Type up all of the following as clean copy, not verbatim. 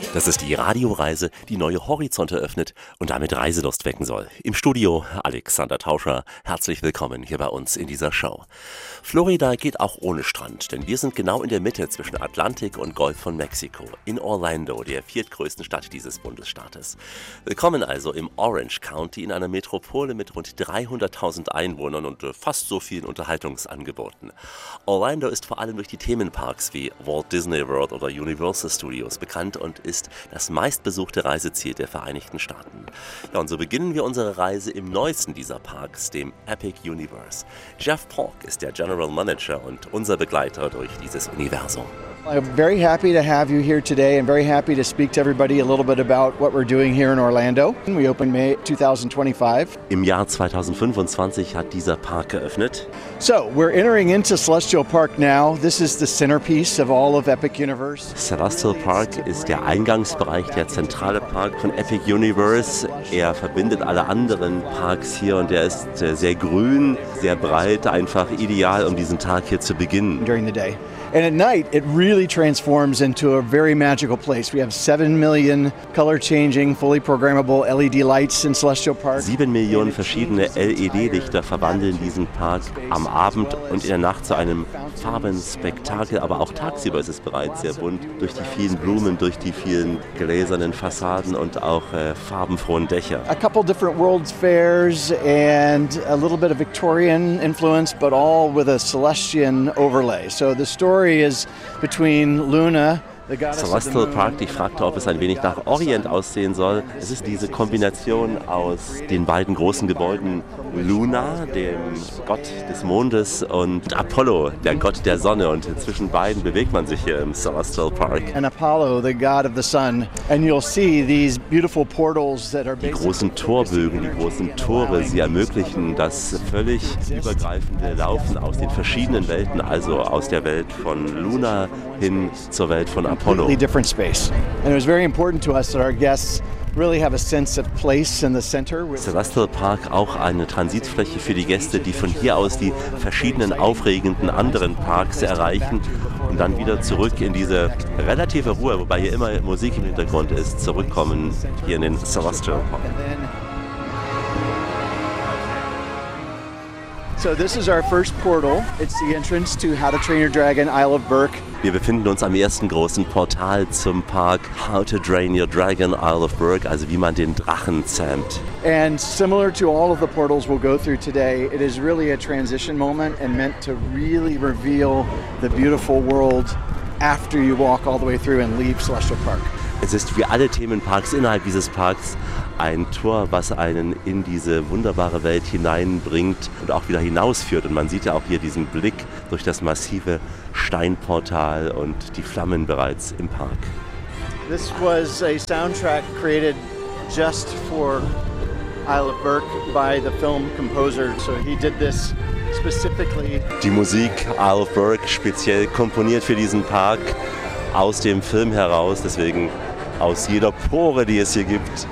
Das ist die Radioreise, die neue Horizonte öffnet und damit Reiselust wecken soll. Im Studio Alexander Tauscher. Herzlich willkommen hier bei uns in dieser Show. Florida geht auch ohne Strand, denn wir sind genau in der Mitte zwischen Atlantik und Golf von Mexiko, in Orlando, der viertgrößten Stadt dieses Bundesstaates. Willkommen also im Orange County in einer Metropole mit rund 300.000 Einwohnern und fast so vielen Unterhaltungsangeboten. Orlando ist vor allem durch die Themenparks wie Walt Disney World oder Universal Studios bekannt und ist das meistbesuchte Reiseziel der Vereinigten Staaten. Ja, und so beginnen wir unsere Reise im neuesten dieser Parks, dem Epic Universe. Jeff Polk ist der General Manager und unser Begleiter durch dieses Universum. I'm very happy to have you here today and very happy to speak to everybody a little bit about what we're doing here in Orlando. We opened May 2025. Im Jahr 2025 hat dieser Park geöffnet. So, we're entering into Celestial Park now. This is the centerpiece of all of Epic Universe. Celestial Park ist der Eingangsbereich, der zentrale Park von Epic Universe. Er verbindet alle anderen Parks hier und er ist sehr grün, sehr breit, einfach ideal, um diesen Tag hier zu beginnen. During the day. And at night, it really transforms into a very magical place. We have 7 million color-changing, fully programmable LED lights in Celestial Park. 7 Millionen verschiedene LED-Lichter verwandeln diesen Park am Abend und in der Nacht zu einem Farbenspektakel. Aber auch tagsüber ist es bereits sehr bunt, durch die vielen Blumen, durch die vielen gläsernen Fassaden und auch farbenfrohen Dächer. A couple different World's Fairs and a little bit of Victorian influence, but all with a Celestian overlay. So the story is between Luna, the goddess Celestial of the moon. Park, ich fragte, ob es ein wenig nach Orient aussehen soll. Es ist diese Kombination aus den beiden großen Gebäuden Luna, dem Gott des Mondes, und Apollo, der Gott der Sonne. Und zwischen beiden bewegt man sich hier im Celestial Park. And Apollo, the god of the sun. And you'll see these beautiful portals that are Die großen Torbögen, die großen Tore, sie ermöglichen das völlig übergreifende Laufen aus den verschiedenen Welten, also aus der Welt von Luna hin zur Welt von Apollo. completely different space. And it was very important to us that our guests really have a sense of place in the center. Celestial Park auch eine Transitfläche für die Gäste, die von hier aus die verschiedenen aufregenden anderen Parks erreichen und dann wieder zurück in diese relative Ruhe, wobei hier immer Musik im Hintergrund ist, zurückkommen hier in den Celestial Park. So this is our first portal. It's the entrance to How to Train Your Dragon, Isle of Berk. Wir befinden uns am ersten großen Portal zum Park How to Train Your Dragon, Isle of Berk, also wie man den Drachen zähmt. And similar to all of the portals we'll go through today, it is really a transition moment and meant to really reveal the beautiful world after you walk all the way through and leave Celestial Park. Es ist wie alle Themenparks innerhalb dieses Parks ein Tor, was einen in diese wunderbare Welt hineinbringt und auch wieder hinausführt. Und man sieht ja auch hier diesen Blick durch das massive Steinportal und die Flammen bereits im Park. This was a soundtrack created just for Isle of Berk by the film composer. So he did this specifically. Die Musik Isle of Berk speziell komponiert für diesen Park aus dem Film heraus, deswegen aus jeder Pore, die es hier gibt,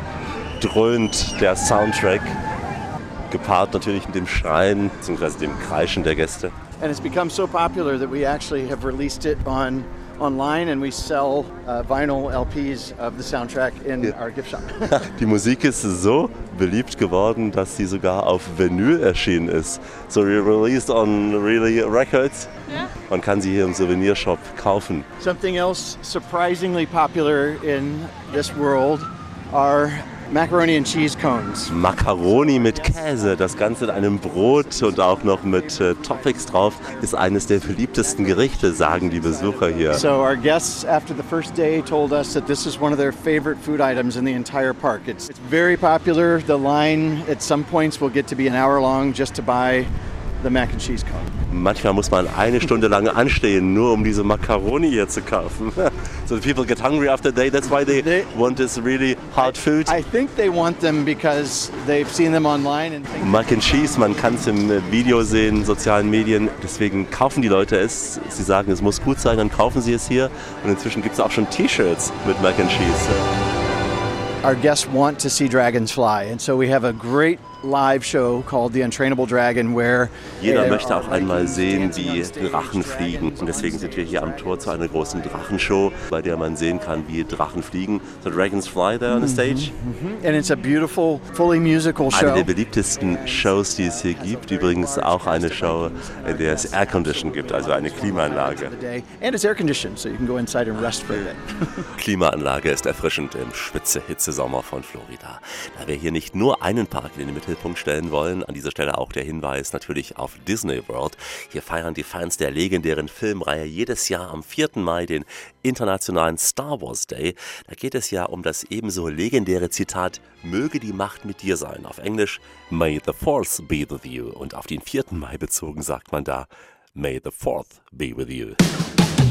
dröhnt der Soundtrack, gepaart natürlich mit dem Schreien bzw. dem Kreischen der Gäste. And it's become so popular that we actually have released it online and we sell vinyl LPs of the soundtrack in our gift shop. Die Musik ist so beliebt geworden, dass sie sogar auf Vinyl erschienen ist. So we released on really records. Man kann sie hier im Souvenirshop kaufen. Something else surprisingly popular in this world are macaroni and cheese cones. Macaroni mit Käse, das Ganze in einem Brot und auch noch mit Toppings drauf, ist eines der beliebtesten Gerichte, sagen die Besucher hier. So our guests after the first day told us that this is one of their favorite food items in the entire park. It's very popular. The line at some points will get to be an hour long just to buy the mac and cheese cone. Manchmal muss man eine Stunde lang anstehen, nur um diese Macaroni hier zu kaufen. So the people get hungry after a day, that's why they want this really hard food. I think they want them because they've seen them online and think Mac and Cheese, man kann es im Video sehen, in sozialen Medien, deswegen kaufen die Leute es. Sie sagen, es muss gut sein, dann kaufen sie es hier. Und inzwischen gibt es auch schon T-Shirts mit Mac and Cheese. our guests want to see dragons fly. And so we have a great live show called The Untrainable Dragon, where jeder möchte auch einmal sehen, wie Drachen fliegen. Und deswegen sind wir hier am Tor zu einer großen Drachenshow, bei der man sehen kann, wie Drachen fliegen. So dragons fly there on the stage. And it's a beautiful, fully musical show. Eine der beliebtesten Shows, die es hier gibt. Übrigens auch eine Show, in der es Air Condition gibt, also eine Klimaanlage. And it's air conditioned, so you can go inside and rest for a bit. Klimaanlage ist erfrischend im Spitze-Hitze-Sommer von Florida. Da wir hier nicht nur einen Park in den Mittelpunkt stellen wollen, an dieser Stelle auch der Hinweis natürlich auf Disney World. Hier feiern die Fans der legendären Filmreihe jedes Jahr am 4. Mai den internationalen Star Wars Day. Da geht es ja um das ebenso legendäre Zitat, möge die Macht mit dir sein. Auf Englisch, May the Force be with you. Und auf den 4. Mai bezogen sagt man da, May the Fourth be with you.